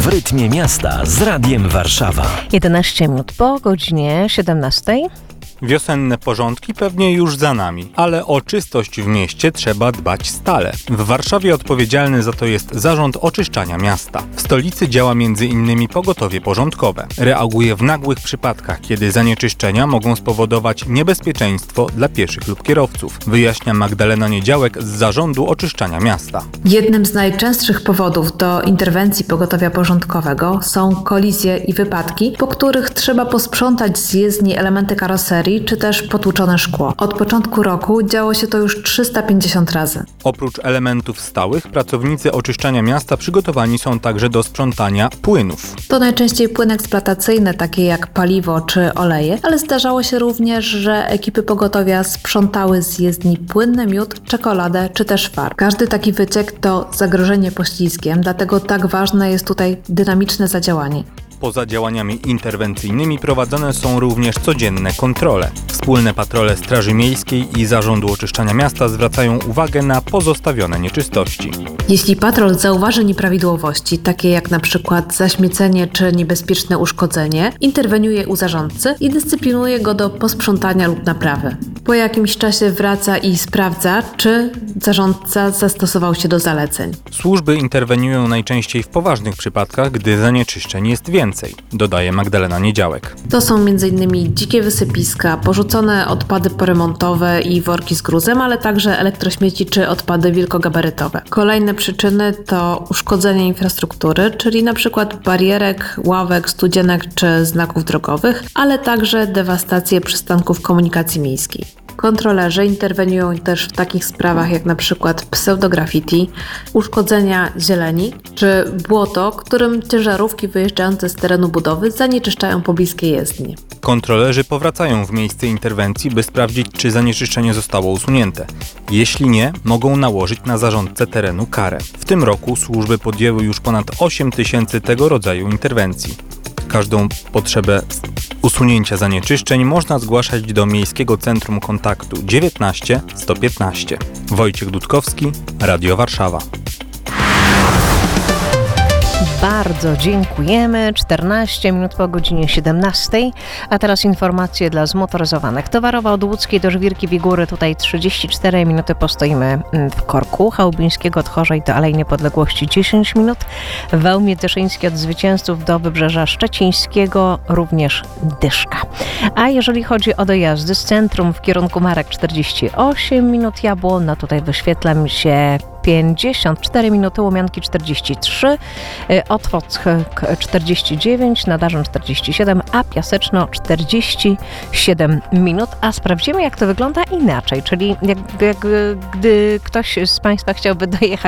W rytmie miasta z Radiem Warszawa. 11 minut po godzinie 17. Wiosenne porządki pewnie już za nami, ale o czystość w mieście trzeba dbać stale. W Warszawie odpowiedzialny za to jest Zarząd Oczyszczania Miasta. W stolicy działa m.in. pogotowie porządkowe. Reaguje w nagłych przypadkach, kiedy zanieczyszczenia mogą spowodować niebezpieczeństwo dla pieszych lub kierowców, wyjaśnia Magdalena Niedziałek z Zarządu Oczyszczania Miasta. Jednym z najczęstszych powodów do interwencji pogotowia porządkowego są kolizje i wypadki, po których trzeba posprzątać z jezdni elementy karoserii czy też potłuczone szkło. Od początku roku działo się to już 350 razy. Oprócz elementów stałych, pracownicy oczyszczania miasta przygotowani są także do sprzątania płynów. To najczęściej płyny eksploatacyjne, takie jak paliwo czy oleje, ale zdarzało się również, że ekipy pogotowia sprzątały z jezdni płynny miód, czekoladę czy też farb. Każdy taki wyciek to zagrożenie poślizgiem, dlatego tak ważne jest tutaj dynamiczne zadziałanie. Poza działaniami interwencyjnymi prowadzone są również codzienne kontrole. Wspólne patrole Straży Miejskiej i Zarządu Oczyszczania Miasta zwracają uwagę na pozostawione nieczystości. Jeśli patrol zauważy nieprawidłowości, takie jak na przykład zaśmiecenie czy niebezpieczne uszkodzenie, interweniuje u zarządcy i dyscyplinuje go do posprzątania lub naprawy. Po jakimś czasie wraca i sprawdza, czy zarządca zastosował się do zaleceń. Służby interweniują najczęściej w poważnych przypadkach, gdy zanieczyszczeń jest więcej, dodaje Magdalena Niedziałek. To są m.in. dzikie wysypiska, porzucone odpady poremontowe i worki z gruzem, ale także elektrośmieci czy odpady wielkogabarytowe. Kolejne przyczyny to uszkodzenie infrastruktury, czyli np. barierek, ławek, studzienek czy znaków drogowych, ale także dewastację przystanków komunikacji miejskiej. Kontrolerzy interweniują też w takich sprawach jak na przykład pseudograffiti, uszkodzenia zieleni czy błoto, którym ciężarówki wyjeżdżające z terenu budowy zanieczyszczają pobliskie jezdnie. Kontrolerzy powracają w miejsce interwencji, by sprawdzić, czy zanieczyszczenie zostało usunięte. Jeśli nie, mogą nałożyć na zarządcę terenu karę. W tym roku służby podjęły już ponad 8 000 tego rodzaju interwencji. Każdą potrzebę usunięcia zanieczyszczeń można zgłaszać do Miejskiego Centrum Kontaktu 19 115. Wojciech Dudkowski, Radio Warszawa. Bardzo dziękujemy. 14 minut po godzinie 17. A teraz informacje dla zmotoryzowanych. Towarowa od Łódzkiej do Żwirki Wigury. Tutaj 34 minuty postoimy w korku. Chałubińskiego od Chorzej do Alei Niepodległości 10 minut. Wał Miedyszyński od Zwycięzców do Wybrzeża Szczecińskiego również dyszka. A jeżeli chodzi o dojazdy z centrum w kierunku Marek 48 minut, Jabłonna. Tutaj wyświetla mi się 54 minuty, Łomianki 43, Otwock 49, Nadarzyn 47, a Piaseczno 47 minut. A sprawdzimy, jak to wygląda inaczej, czyli gdy ktoś z Państwa chciałby dojechać